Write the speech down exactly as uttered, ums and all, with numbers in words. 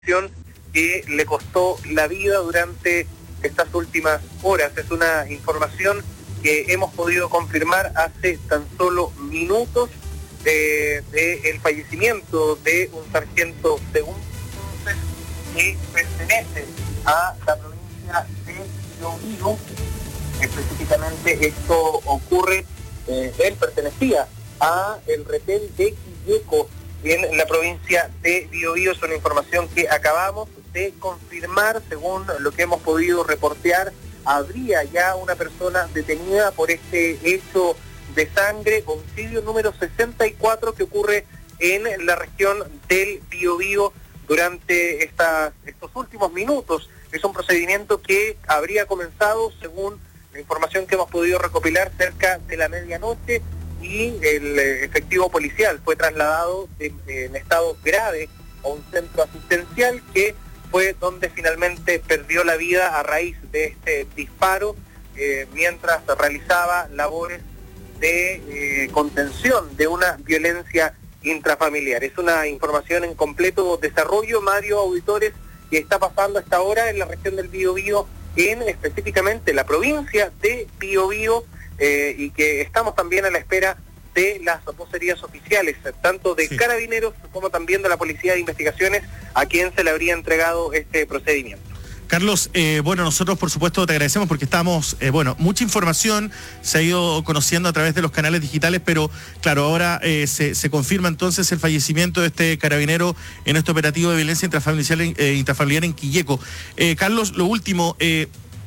que le costó la vida durante estas últimas horas. Es una información que hemos podido confirmar hace tan solo minutos del de, de el fallecimiento de un sargento segundo que pertenece a la provincia de Biobío. Específicamente esto ocurre, eh, él pertenecía a el retén de Quilleco en la provincia de Biobío. Es una información que acabamos de confirmar. Según lo que hemos podido reportear, habría ya una persona detenida por este hecho de sangre, homicidio número sesenta y cuatro que ocurre en la región del Biobío durante estas, estos últimos minutos. Es un procedimiento que habría comenzado, según la información que hemos podido recopilar, cerca de la medianoche, y el efectivo policial fue trasladado en, en estado grave a un centro asistencial, que fue donde finalmente perdió la vida a raíz de este disparo, eh, mientras realizaba labores de eh, contención de una violencia intrafamiliar. Es una información en completo desarrollo, Mario, auditores, que está pasando hasta ahora en la región del Biobío, en específicamente la provincia de Biobío, eh, y que estamos también a la espera de las vocerías oficiales, tanto de sí. Carabineros como también de la Policía de Investigaciones, a quien se le habría entregado este procedimiento. Carlos, eh, bueno, nosotros por supuesto te agradecemos porque estamos, eh, bueno, mucha información se ha ido conociendo a través de los canales digitales, pero claro, ahora eh, se, se confirma entonces el fallecimiento de este carabinero en este operativo de violencia intrafamiliar, eh, intrafamiliar en Quilleco. Eh, Carlos, lo último, eh,